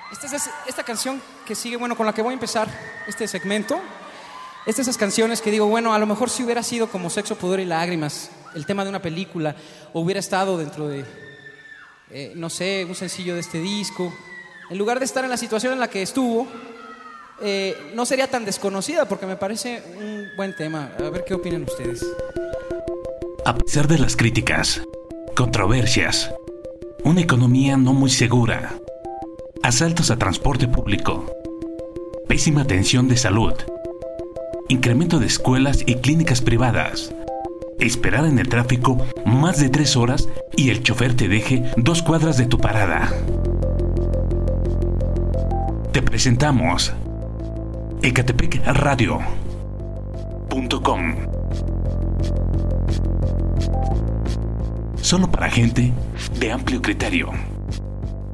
Esta canción que sigue, bueno, con la que voy a empezar este segmento, es de esas canciones que digo, bueno, a lo mejor si hubiera sido como Sexo, Pudor y Lágrimas, el tema de una película, o hubiera estado dentro de, no sé, un sencillo de este disco, en lugar de estar en la situación en la que estuvo, no sería tan desconocida, porque me parece un buen tema. A ver qué opinan ustedes. A pesar de las críticas, controversias, una economía no muy segura, asaltos a transporte público, pésima atención de salud, incremento de escuelas y clínicas privadas, esperar en el tráfico más de 3 horas y el chofer te deje 2 cuadras de tu parada. Te presentamos ecatepekradio.com. Solo para gente de amplio criterio.